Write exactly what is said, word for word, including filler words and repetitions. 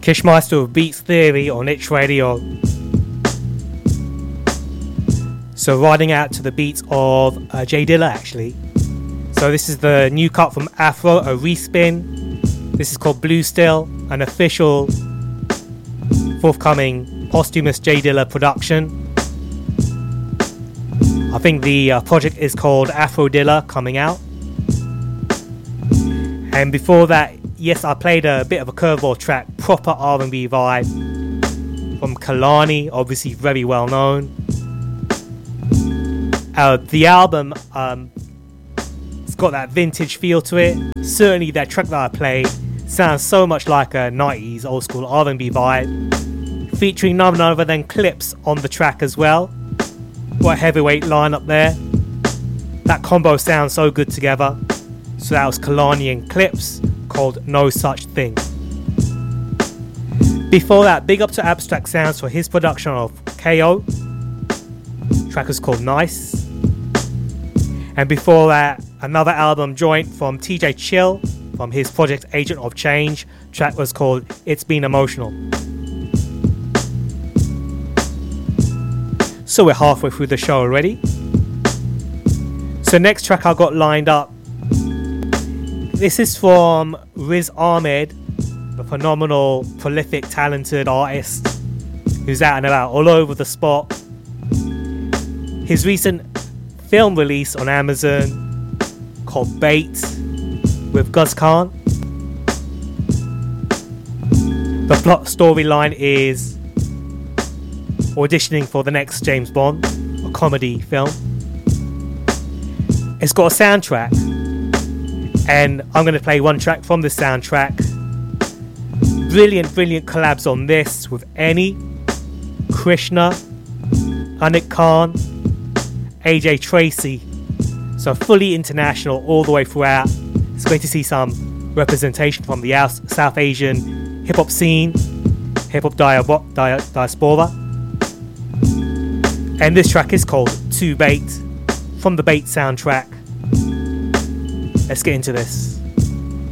Kishmeister with Beats Theory on Itch Radio. So riding out to the beats of uh, J Dilla actually. So this is the new cut from Afro, a respin. This is called Blue Still, an official forthcoming posthumous J Dilla production. I think the uh, project is called Afro Dilla coming out. And before that, yes, I played a bit of a curveball track, proper R and B vibe from Kehlani, obviously very well known. Uh, the album, um, it's got that vintage feel to it. Certainly that track that I played sounds so much like a nineties old school R and B vibe, featuring none other than Clips on the track as well. What a heavyweight lineup there. That combo sounds so good together. So that was Kehlani and Clips, called No Such Thing. Before that, big up to Abstract Sounds for his production of K O. The track was called Nice. And before that, another album joint from T J Chill from his project Agent of Change. The track was called It's Been Emotional. So we're halfway through the show already. So next track I got lined up, this is from Riz Ahmed, the phenomenal, prolific, talented artist who's out and about all over the spot. His recent film release on Amazon called Bait with Gus Khan. The plot storyline is auditioning for the next James Bond, a comedy film. It's got a soundtrack, and I'm going to play one track from the soundtrack. Brilliant, brilliant collabs on this with Eni, Krishna, Anik Khan, A J Tracy. So fully international all the way throughout. It's great to see some representation from the South Asian hip-hop scene, hip-hop diabo- di- diaspora. And this track is called To Bait from the Bait soundtrack. Let's get into this.